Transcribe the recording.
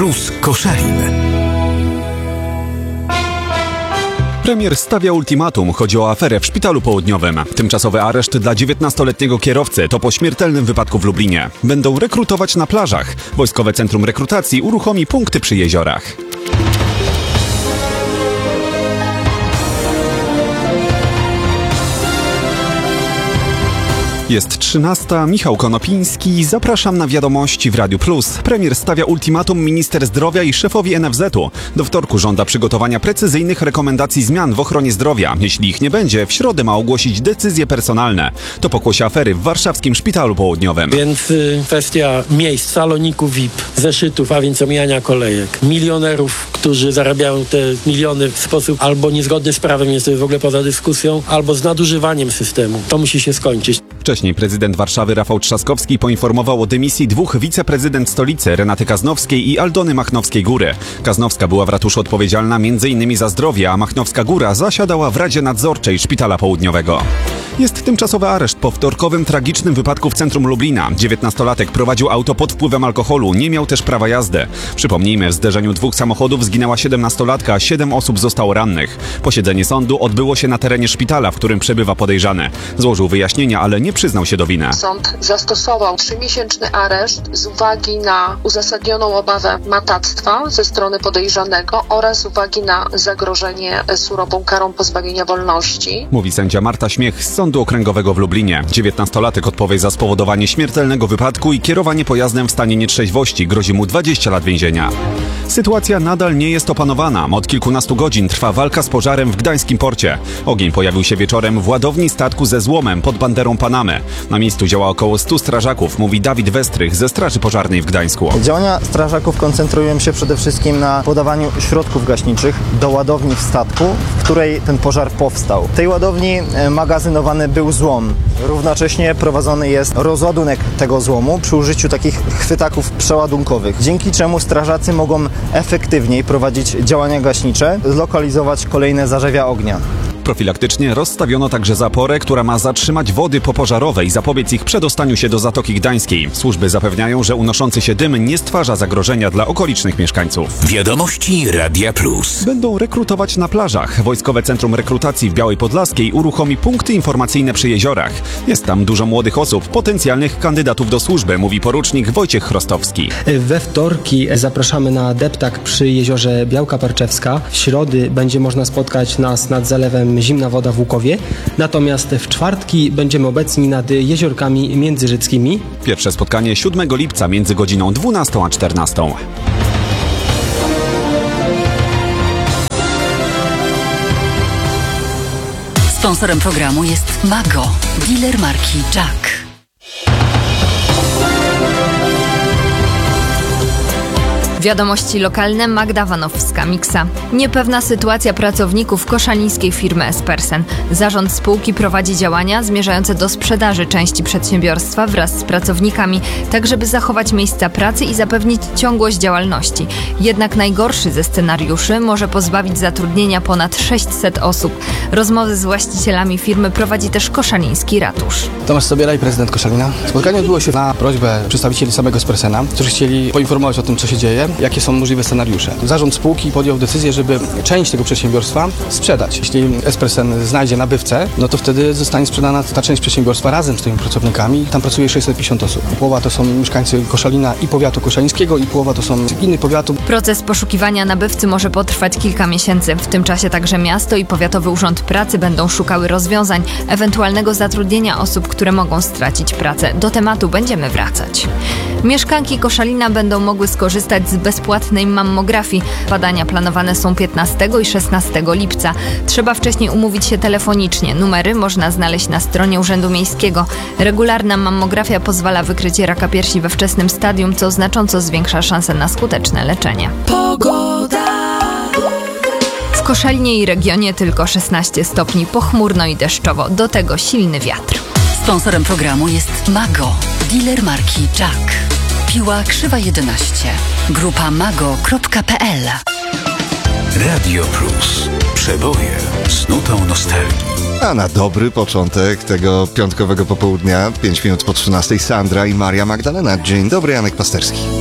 Plus Koszalin. Premier stawia ultimatum. Chodzi o aferę w Szpitalu Południowym. Tymczasowy areszt dla 19-letniego kierowcy to po śmiertelnym wypadku w Lublinie. Będą rekrutować na plażach. Wojskowe Centrum Rekrutacji uruchomi punkty przy jeziorach. Jest 13. Michał Konopiński. Zapraszam na wiadomości w Radiu Plus. Premier stawia ultimatum minister zdrowia i szefowi NFZ-u. Do wtorku żąda przygotowania precyzyjnych rekomendacji zmian w ochronie zdrowia. Jeśli ich nie będzie, w środę ma ogłosić decyzje personalne. To pokłosie afery w warszawskim Szpitalu Południowym. Więc kwestia miejsc, saloników VIP, zeszytów, a więc omijania kolejek. Milionerów, którzy zarabiają te miliony w sposób albo niezgodny z prawem, jest to w ogóle poza dyskusją, albo z nadużywaniem systemu. To musi się skończyć. Wcześniej prezydent Warszawy Rafał Trzaskowski poinformował o dymisji dwóch wiceprezydent stolicy, Renaty Kaznowskiej i Aldony Machnowskiej-Góry. Kaznowska była w ratuszu odpowiedzialna m.in. za zdrowie, a Machnowska-Góra zasiadała w Radzie Nadzorczej Szpitala Południowego. Jest tymczasowy areszt po wtorkowym tragicznym wypadku w centrum Lublina. 19-latek prowadził auto pod wpływem alkoholu, nie miał też prawa jazdy. Przypomnijmy, w zderzeniu dwóch samochodów zginęła 17-latka, a 7 osób zostało rannych. Posiedzenie sądu odbyło się na terenie szpitala, w którym przebywa podejrzany. Złożył wyjaśnienia, ale nie przyznał się do winy. Sąd zastosował 3-miesięczny areszt z uwagi na uzasadnioną obawę matactwa ze strony podejrzanego oraz z uwagi na zagrożenie surową karą pozbawienia wolności. Mówi sędzia Marta Śmiech z Sądu Okręgowego w Lublinie. 19-latek odpowie za spowodowanie śmiertelnego wypadku i kierowanie pojazdem w stanie nietrzeźwości. Grozi mu 20 lat więzienia. Sytuacja nadal nie jest opanowana. Od kilkunastu godzin trwa walka z pożarem w gdańskim porcie. Ogień pojawił się wieczorem w ładowni statku ze złomem pod banderą Panamy. Na miejscu działa około 100 strażaków, mówi Dawid Westrych ze Straży Pożarnej w Gdańsku. Działania strażaków koncentrują się przede wszystkim na podawaniu środków gaśniczych do ładowni w statku, w której ten pożar powstał. W tej ładowni magazynowany był złom. Równocześnie prowadzony jest rozładunek tego złomu przy użyciu takich chwytaków przeładunkowych, dzięki czemu strażacy mogą efektywniej prowadzić działania gaśnicze, zlokalizować kolejne zarzewia ognia. Profilaktycznie rozstawiono także zaporę, która ma zatrzymać wody popożarowe i zapobiec ich przedostaniu się do Zatoki Gdańskiej. Służby zapewniają, że unoszący się dym nie stwarza zagrożenia dla okolicznych mieszkańców. Wiadomości Radia Plus. Będą rekrutować na plażach. Wojskowe Centrum Rekrutacji w Białej Podlaskiej uruchomi punkty informacyjne przy jeziorach. Jest tam dużo młodych osób, potencjalnych kandydatów do służby, mówi porucznik Wojciech Chrostowski. We wtorki zapraszamy na deptak przy jeziorze Białka Parczewska. W środy będzie można spotkać nas nad zalewem Zimna Woda w Łukowie. Natomiast w czwartki będziemy obecni nad jeziorkami międzyżyckimi. Pierwsze spotkanie 7 lipca między godziną 12 a 14. Sponsorem programu jest Mago, dealer marki Jack. Wiadomości lokalne, Magda Wanowska-Miksa. Niepewna sytuacja pracowników koszalińskiej firmy Espersen. Zarząd spółki prowadzi działania zmierzające do sprzedaży części przedsiębiorstwa wraz z pracownikami, tak żeby zachować miejsca pracy i zapewnić ciągłość działalności. Jednak najgorszy ze scenariuszy może pozbawić zatrudnienia ponad 600 osób. Rozmowy z właścicielami firmy prowadzi też koszaliński ratusz. Tomasz Sobieraj, prezydent Koszalina. Spotkanie odbyło się na prośbę przedstawicieli samego Espersena, którzy chcieli poinformować o tym, co się dzieje, jakie są możliwe scenariusze. Zarząd spółki podjął decyzję, żeby część tego przedsiębiorstwa sprzedać. Jeśli Espersen znajdzie nabywcę, no to wtedy zostanie sprzedana ta część przedsiębiorstwa razem z tymi pracownikami. Tam pracuje 650 osób. Połowa to są mieszkańcy Koszalina i powiatu koszalińskiego i połowa to są innych powiatów. Proces poszukiwania nabywcy może potrwać kilka miesięcy. W tym czasie także miasto i Powiatowy Urząd Pracy będą szukały rozwiązań, ewentualnego zatrudnienia osób, które mogą stracić pracę. Do tematu będziemy wracać. Mieszkanki Koszalina będą mogły skorzystać z bezpłatnej mammografii. Badania planowane są 15 i 16 lipca. Trzeba wcześniej umówić się telefonicznie. Numery można znaleźć na stronie Urzędu Miejskiego. Regularna mammografia pozwala wykrycie raka piersi we wczesnym stadium, co znacząco zwiększa szanse na skuteczne leczenie. Pogoda. W Koszalinie i regionie tylko 16 stopni, pochmurno i deszczowo. Do tego silny wiatr. Sponsorem programu jest Mago, dealer marki Jack. Piła Krzywa 11. Grupa mago.pl. Radio Plus. Przeboje z nutą nostalgii. A na dobry początek tego piątkowego popołudnia, 5 minut po 13, Sandra i Maria Magdalena. Dzień dobry, Janek Pasterski.